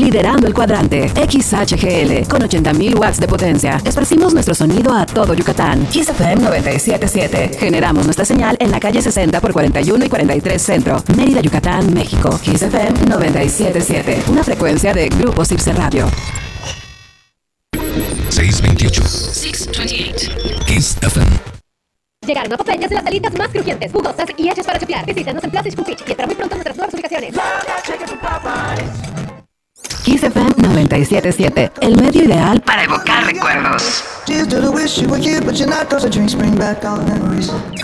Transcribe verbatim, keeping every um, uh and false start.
liderando el cuadrante. X H G L, con ochenta mil watts de potencia. Esparcimos nuestro sonido a todo Yucatán. Kiss F M noventa y siete punto siete. Generamos nuestra señal en la calle sesenta por cuarenta y uno y cuarenta y tres Centro, Mérida, Yucatán, México. Kiss F M noventa y siete punto siete. Una frecuencia de Grupo Circe Radio. seiscientos veintiocho. seiscientos veintiocho. Kiss F M. Llegaron a Popeyes las alitas más crujientes, jugosas y hechas para chupear. Visítanos en Plaza Chumpich y espera muy pronto nuestras nuevas ubicaciones. Kiss F M noventa y siete punto siete. El medio ideal para evocar recuerdos.